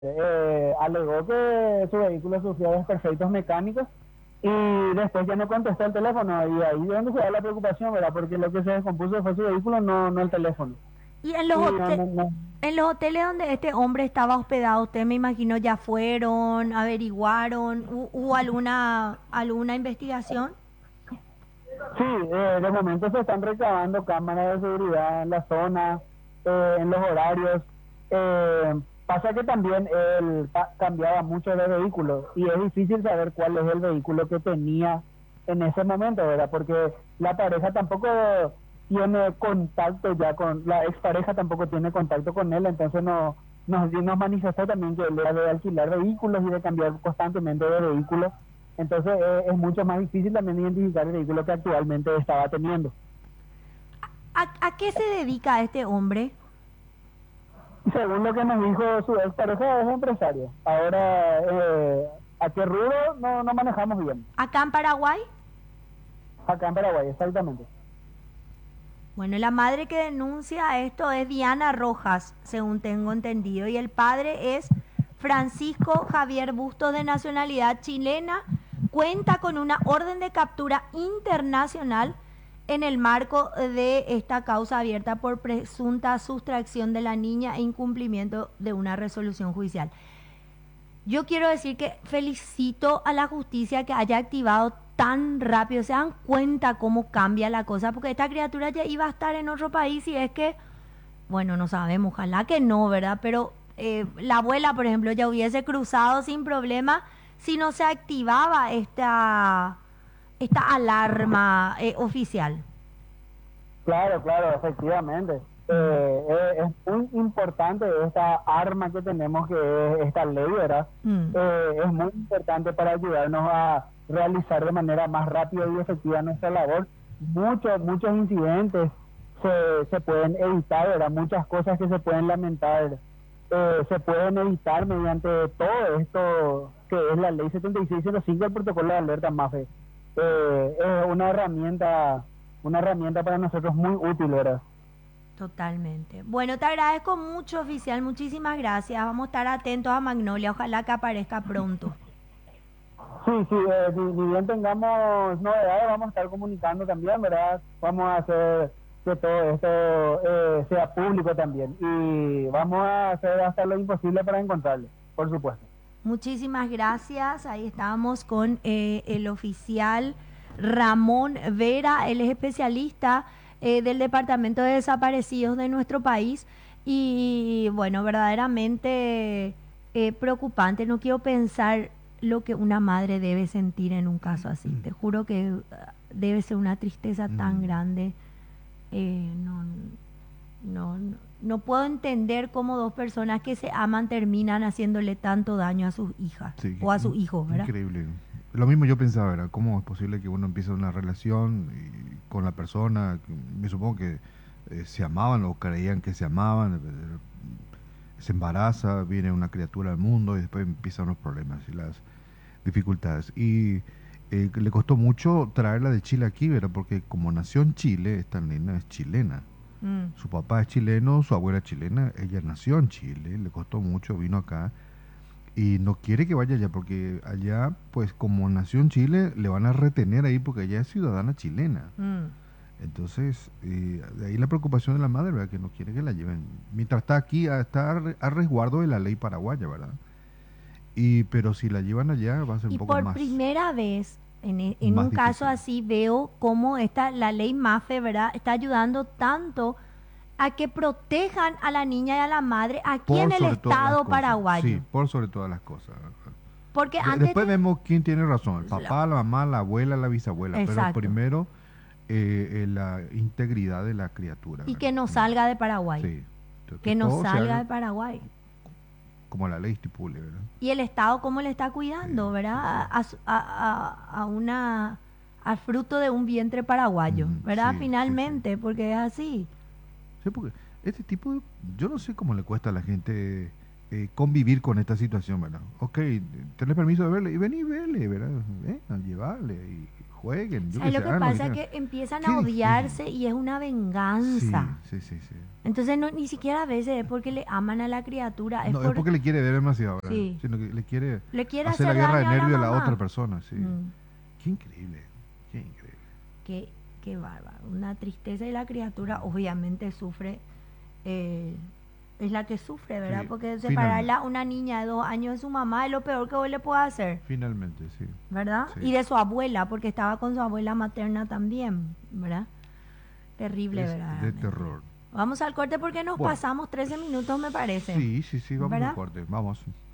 Alegó que su vehículo sufrió desperfectos mecánicos y después ya no contestó el teléfono y ahí es donde se da la preocupación, ¿verdad? Porque lo que se descompuso fue su vehículo, no el teléfono. Y Y en los hoteles donde este hombre estaba hospedado, usted me imagino ya fueron, averiguaron, hubo alguna investigación. sí, de momento se están recabando cámaras de seguridad en la zona, en los horarios. Pasa que también él cambiaba mucho de vehículo y es difícil saber cuál es el vehículo que tenía en ese momento, ¿verdad? Porque la pareja tampoco tiene contacto ya con, la expareja tampoco tiene contacto con él, entonces nos manifestó también que él era de alquilar vehículos y de cambiar constantemente de vehículos, entonces es mucho más difícil también identificar el vehículo que actualmente estaba teniendo. ¿A qué se dedica este hombre? Y según lo que nos dijo su ex pareja, es empresario. Ahora, ¿a qué rubro? No manejamos bien. ¿Acá en Paraguay? Acá en Paraguay, exactamente. Bueno, la madre que denuncia esto es Diana Rojas, según tengo entendido, y el padre es Francisco Javier Bustos, de nacionalidad chilena. Cuenta con una orden de captura internacional en el marco de esta causa abierta por presunta sustracción de la niña e incumplimiento de una resolución judicial. Yo quiero decir que felicito a la justicia que haya activado tan rápido. Se dan cuenta cómo cambia la cosa, porque esta criatura ya iba a estar en otro país y es que, bueno, no sabemos, ojalá que no, ¿verdad? Pero la abuela, por ejemplo, ya hubiese cruzado sin problema si no se activaba esta alarma oficial. Claro, claro, efectivamente. Mm, Es muy importante esta arma que tenemos, que es esta ley, ¿verdad? mm. Es muy importante para ayudarnos a realizar de manera más rápida y efectiva nuestra labor. Muchos incidentes se pueden evitar, ¿verdad? Muchas cosas que se pueden lamentar, se pueden evitar mediante todo esto que es la ley 7605 del protocolo de alerta MAFE. Es una herramienta para nosotros muy útil, ¿verdad? Totalmente. Bueno, te agradezco mucho, oficial. Muchísimas gracias. Vamos a estar atentos a Magnolia. Ojalá que aparezca pronto. Sí, sí, ni bien tengamos novedades, vamos a estar comunicando también, ¿verdad? Vamos a hacer que todo esto sea público también y vamos a hacer hasta lo imposible para encontrarlo, por supuesto. Muchísimas gracias. Ahí estamos con el oficial Ramón Vera. Él es especialista del Departamento de Desaparecidos de nuestro país. Y bueno, verdaderamente preocupante. No quiero pensar lo que una madre debe sentir en un caso así. Te juro que debe ser una tristeza tan Mm, grande. No, no puedo entender cómo dos personas que se aman terminan haciéndole tanto daño a sus hijas sí, o a sus hijos, ¿verdad? increíble. Lo mismo yo pensaba, era cómo es posible que uno empiece una relación con la persona, me supongo que se amaban o creían que se amaban, se embaraza, viene una criatura al mundo y después empiezan los problemas y las dificultades. Y le costó mucho traerla de Chile aquí, ¿verdad? Porque como nació en Chile, esta nena es chilena. Mm. Su papá es chileno, su abuela es chilena, ella nació en Chile, le costó mucho, vino acá y no quiere que vaya allá porque allá, pues como nació en Chile, le van a retener ahí porque ella es ciudadana chilena. Mm. Entonces, de ahí la preocupación de la madre, ¿verdad? Que no quiere que la lleven. Mientras está aquí, está a resguardo de la ley paraguaya, ¿verdad? Pero si la llevan allá, va a ser un Y poco por más, primera vez, en un más caso difícil. así, veo cómo la ley MAFE, ¿verdad?, está ayudando tanto a que protejan a la niña y a la madre aquí en Por el sobre todas las Estado cosas, paraguayo. sí, por sobre todas las cosas. Porque antes Después vemos quién tiene razón, el la- papá, la mamá, la abuela, la bisabuela, pero exacto. primero la integridad de la criatura, Y que ¿verdad? no salga de Paraguay. Sí, que Que no todo se salga haga de Paraguay. como la ley estipule, ¿verdad? Y el Estado cómo le está Sí, cuidando, ¿verdad? sí, sí. Al fruto de un vientre paraguayo, Ujú, ¿verdad? sí, sí, sí. Finalmente, porque es así. Sí, porque este tipo de, yo no sé cómo le cuesta a la gente convivir con esta situación, ¿verdad? Ok, tenés permiso de verle y vení y verle, ¿verdad? Ven a llevarle y jueguen. Yo ¿Sabes qué lo sé, que hagan pasa? que Que quieran. empiezan Qué a odiarse difícil. y es una venganza. Sí, sí, sí. Entonces ni siquiera a veces es porque le aman a la criatura, es No, es porque le quiere ver demasiado, ¿verdad? Sí. Sino que le quiere le quiere hacer la hacer guerra de daño a la nervios a la mamá. otra persona, sí. Mm. Qué increíble, qué increíble. Qué bárbaro. Una tristeza y la criatura obviamente sufre, es la que sufre, ¿verdad? Sí, Porque finalmente. separarla a una niña de 2 años de su mamá es lo peor que vos le puedes hacer, Finalmente, sí. ¿verdad? Sí. Y de su abuela, porque estaba con su abuela materna también, ¿verdad? Terrible, Es de verdaderamente. terror. Vamos al corte porque nos Bueno. pasamos 13 minutos, me parece. Sí, vamos ¿Verdad? al corte, vamos.